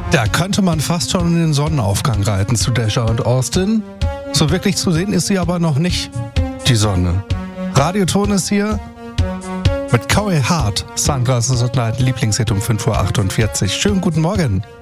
Da könnte man fast schon in den Sonnenaufgang reiten zu Dasher und Austin. So wirklich zu sehen ist sie aber noch nicht, die Sonne. Radioton ist hier mit Corey Hart. Sunglasses at Night, Lieblingshit um 5.48 Uhr. Schönen guten Morgen.